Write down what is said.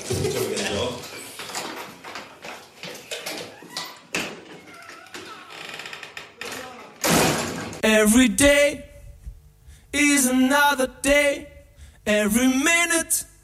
Facciamo vedere. Every day is another day. Every minute